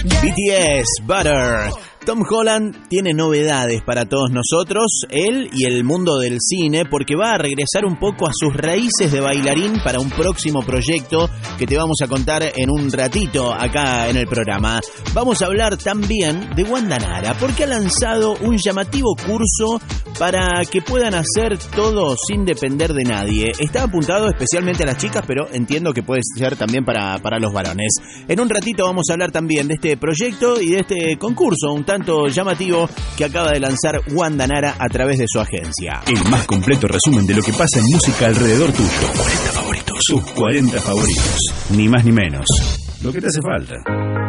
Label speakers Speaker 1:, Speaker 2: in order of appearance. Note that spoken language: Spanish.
Speaker 1: BTS, Butter. Tom Holland tiene novedades para todos nosotros, él y el mundo del cine, porque va a regresar un poco a sus raíces de bailarín para un próximo proyecto que te vamos a contar en un ratito acá en el programa. Vamos a hablar también de Wanda Nara, porque ha lanzado un llamativo curso para que puedan hacer todo sin depender de nadie. Está apuntado especialmente a las chicas, pero entiendo que puede ser también para los varones. En un ratito vamos a hablar también de este proyecto y de este concurso, un tanto llamativo que acaba de lanzar Wanda Nara a través de su agencia.
Speaker 2: El más completo resumen de lo que pasa en música alrededor tuyo. 40 favoritos. Sus 40 favoritos. Ni más ni menos. Lo que te hace falta.